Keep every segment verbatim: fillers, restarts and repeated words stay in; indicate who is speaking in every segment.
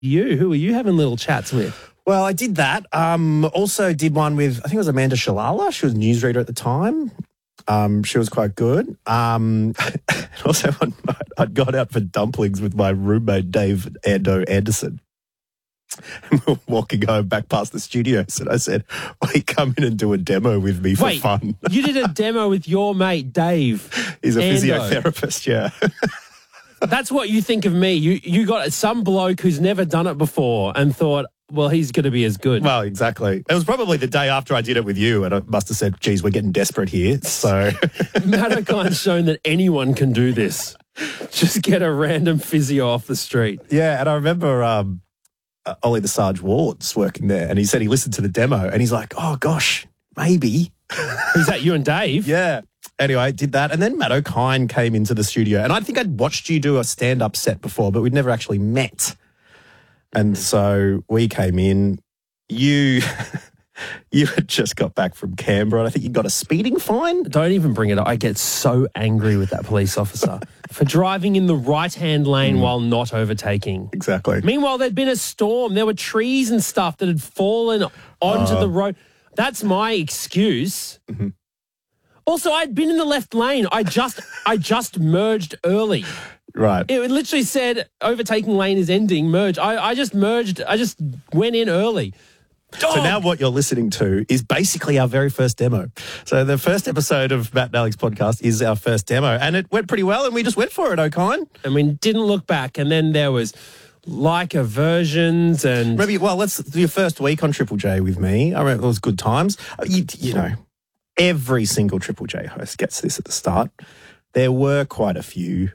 Speaker 1: You, who were you having little chats with?
Speaker 2: Well, I did that. Um, also did one with, I think it was Amanda Shalala. She was a newsreader at the time. Um, she was quite good. Um, also, one night I'd gone out for dumplings with my roommate, Dave Ando Anderson. And we were walking home back past the studios, and I said, "Wait, come in and do a demo with me for
Speaker 1: Wait,
Speaker 2: fun."
Speaker 1: You did a demo with your mate, Dave.
Speaker 2: He's a
Speaker 1: Ando.
Speaker 2: physiotherapist, yeah.
Speaker 1: That's what you think of me. You you got some bloke who's never done it before and thought, well, he's going to be as good.
Speaker 2: Well, exactly. It was probably the day after I did it with you, and I must have said, geez, we're getting desperate here. So
Speaker 1: Matt O'Kine's shown that anyone can do this. Just get a random physio off the street.
Speaker 2: Yeah, and I remember um, uh, Ollie the Sarge Ward's working there, and he said he listened to the demo, and he's like, oh, gosh, maybe.
Speaker 1: Is that you and Dave?
Speaker 2: Yeah. Anyway, did that. And then Matt O'Kine came into the studio, and I think I'd watched you do a stand-up set before, but we'd never actually met. And so we came in. You you had just got back from Canberra. I think you got a speeding fine.
Speaker 1: Don't even bring it up. I get so angry with that police officer for driving in the right-hand lane mm. while not overtaking.
Speaker 2: Exactly.
Speaker 1: Meanwhile, there'd been a storm. There were trees and stuff that had fallen onto uh, the road. That's my excuse. Mm-hmm. Also, I'd been in the left lane. I just I just merged early.
Speaker 2: Right.
Speaker 1: It literally said overtaking lane is ending, merge. I, I just merged. I just went in early.
Speaker 2: So oh. now what you're listening to is basically our very first demo. So the first episode of Matt and Alex podcast is our first demo, and it went pretty well, and we just went for it, O'Kine.
Speaker 1: And we didn't look back, and then there was Leica versions and...
Speaker 2: Maybe, well, let's do your first week on Triple J with me. I remember it was good times. You, you know, every single Triple J host gets this at the start. There were quite a few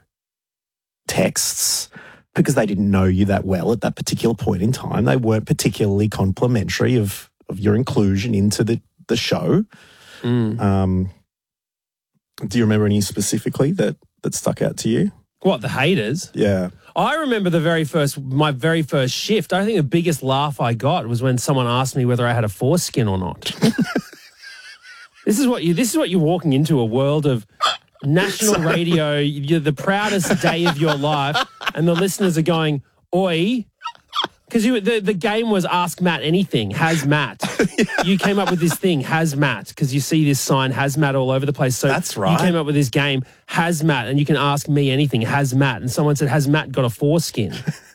Speaker 2: texts because they didn't know you that well at that particular point in time. They weren't particularly complimentary of, of your inclusion into the, the show. Mm. Um, do you remember any specifically that, that stuck out to you?
Speaker 1: What, the haters?
Speaker 2: Yeah.
Speaker 1: I remember the very first, my very first shift. I think the biggest laugh I got was when someone asked me whether I had a foreskin or not. This is what you, this is what you're walking into, a world of national Sorry. radio, you're the proudest day of your life, and the listeners are going, oi, because the, the game was Ask Matt Anything, has Matt. Yeah. You came up with this thing, has Matt, because you see this sign, has Matt, all over the place. So
Speaker 2: that's right.
Speaker 1: You came up with this game, has Matt, and you can ask me anything, has Matt. And someone said, has Matt got a foreskin?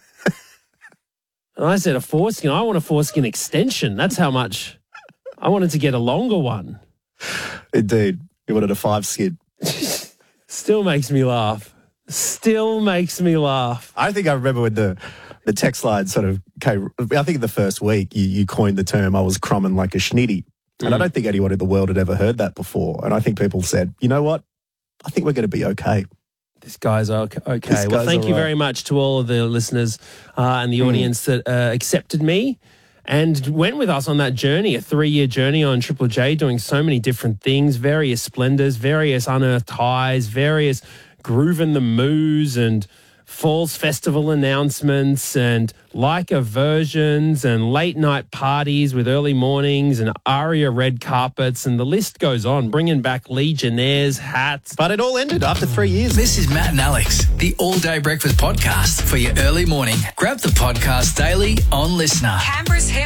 Speaker 1: And I said, a foreskin? I want a foreskin extension. That's how much I wanted to get a longer one.
Speaker 2: Indeed. You wanted a five skin.
Speaker 1: Still makes me laugh. Still makes me laugh.
Speaker 2: I think I remember when the, the text line sort of came, I think in the first week you, you coined the term, I was crumbing like a schnitty. And mm. I don't think anyone in the world had ever heard that before. And I think people said, you know what? I think we're going to be okay.
Speaker 1: This guy's okay. okay.
Speaker 2: This
Speaker 1: well,
Speaker 2: guy's
Speaker 1: thank you
Speaker 2: right.
Speaker 1: very much to all of the listeners uh, and the mm. audience that uh, accepted me and went with us on that journey, a three-year journey on Triple J, doing so many different things, various splendors, various unearthed highs, various grooving the moos and Falls Festival announcements and Leica versions and late-night parties with early mornings and Aria red carpets, and the list goes on, bringing back Legionnaires, hats.
Speaker 2: But it all ended after three years.
Speaker 3: This is Matt and Alex, the all-day breakfast podcast for your early morning. Grab the podcast daily on Listener.
Speaker 4: Canberra's